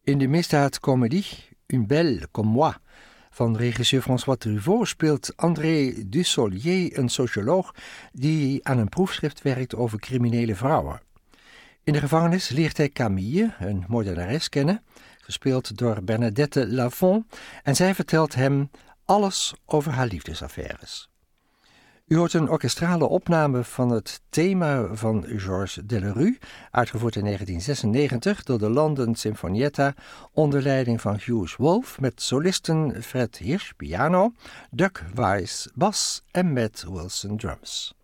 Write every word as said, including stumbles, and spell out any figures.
In de misdaadcomedie Une Belle Comme Moi van regisseur François Truffaut speelt André Dussolier een socioloog die aan een proefschrift werkt over criminele vrouwen. In de gevangenis leert hij Camille, een moordenares, kennen, gespeeld door Bernadette Lafont, en zij vertelt hem alles over haar liefdesaffaires. U hoort een orkestrale opname van het thema van Georges Delerue, uitgevoerd in negentien zesennegentig door de London Sinfonietta onder leiding van Hughes Wolf met solisten Fred Hirsch piano, Doug Weiss bas en Matt Wilson drums.